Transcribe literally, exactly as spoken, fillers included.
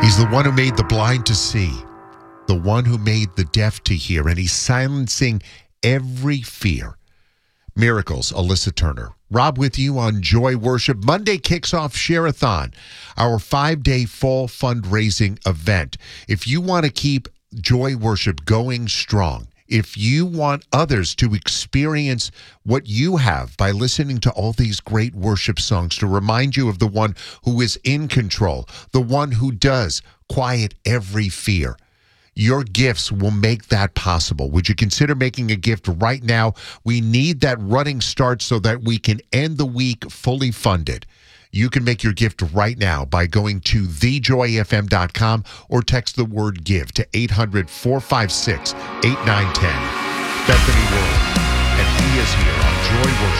He's the one who made the blind to see, the one who made the deaf to hear, and he's silencing every fear. Miracles, Alyssa Turner. Rob with you on Joy Worship. Monday kicks off Share-a-thon, our five-day fall fundraising event. If you want to keep Joy Worship going strong, if you want others to experience what you have by listening to all these great worship songs, to remind you of the one who is in control, the one who does quiet every fear, your gifts will make that possible. Would you consider making a gift right now? We need that running start so that we can end the week fully funded. You can make your gift right now by going to the joy f m dot com or text the word GIVE to eight hundred, four five six, eight nine one zero. Bethany World, and he is here on Joy Worship.